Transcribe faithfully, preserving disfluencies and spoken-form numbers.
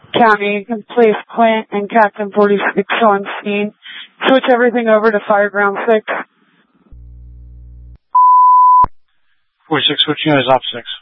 County, and place Clint and Captain forty-six on scene. Switch everything over to Fireground six. forty-six, switching as Op six.